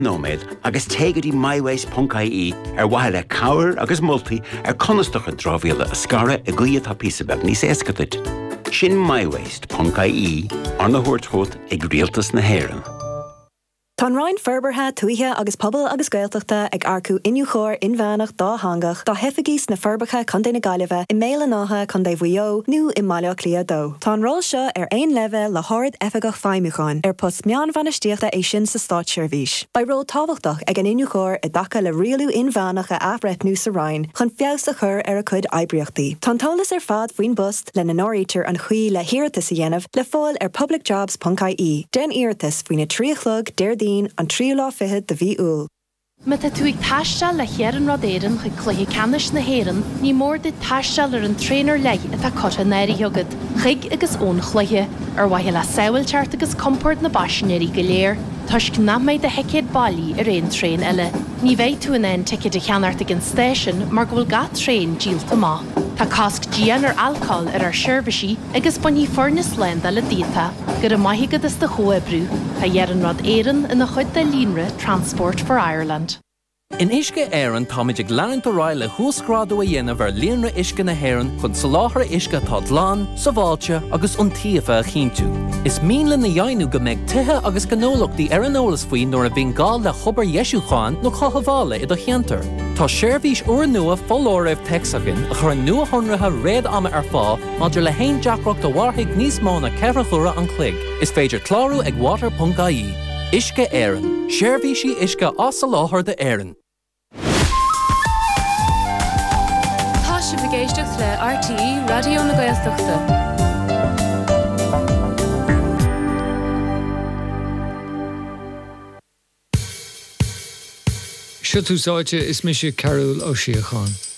nóméid agus tégadí myways.ie waile cabhair agus multaí conasteach an trábhéile a scara a gcuiad tá písabeh níos éascaid. Sin myways.ie ar na thuairteót ag rialtas na hÉireann. Tá Ryan Ferbertha tuaithe agus pobl agus gaeltachta ag arcú inniu chóir inmheannach dá hangach dá hefigís na Ferbertha chun déna gaiileh i méile nátha chun dé bhuió nó i maileach lia dó. Tá an rol seo ar ein leve le háird efigach feimiúcháin ar post meán bhanistíochta é sin sa Stát Seirbhís. Ba rol tábhachtach ag an inniu chóir i dtaca le rialú inmheannach a athbhreithnú sa Ryan chun feabhas a chur ar a chud oibriachtaí. Tá tolas ar fad faoin bust le na nóirítear an chuí le hiartas a dhéanamh le fáil ar publicjobs.ie. Den iartas faoin na tríochlog déirdí an tríú lá fithe de bhí úl. Met tú ag taistal le chéan rodéiran chu cluiche canis na hÉireann, ní mór de taistal ar an tréinar leigh atá cotta néirí jogad, chuig agus ón chluiche, ar waithe le saoilteart agus comport na baisinéirí go léir, tuisc námaid de heicéad bailí ar éon tréin eile. Ní bheidh tú an éon ticket a cheanart ag an stéisisin mar go bhfuil gach tréin díalta má. Tá casc dían ar alcohol ar seirbhísí agus buní fornas lenda le díta, gur a maithigad is de choebrú, a dhearan rod éireann ina chuid de línre Transport for Ireland. In Uisce Éireann táid ag leann do ráil le thuascrádú a dhéanamh ar líonra Uisce na hÉireann chun sa láthair Uisce tá dlán, sa bháilte agus an tíofa a chinntiú. Is míle na dhéanú go mbeidh tithe agus gnólachtaí ar an eolas faoin nuair a bhíon gáil le chobar Ieisúcháin nó chothabhála i do cheantar. Tá Seirbhís uair nua fóláireamh texagan a chur nua honratha réad ama ar fá maidir le haon deacracht a bharthaigh níos mó na ceithreachúra an chloig. Is féidir clárú ag water.ie. Uisce Éireann. Seirbhísí Uisce as sa láthair de Éireann. Si bhgéisteach le RTE Radio na Gaeltachta. Siútáide is mise Carol Ó Síocháin.